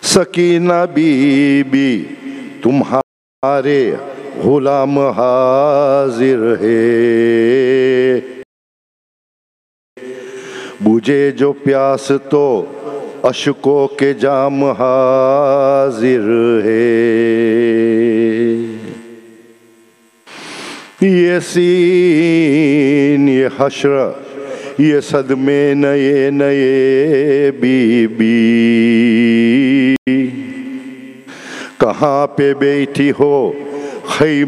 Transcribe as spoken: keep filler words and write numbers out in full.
सकीना बीबी तुम्हारे गुलाम हाजिर है, बुझे जो प्यास तो अशकों के जाम हाजिर है। ये सीन ये हश्र ये सदमे नए नए बीबी, कहाँ पे बैठी हो खैम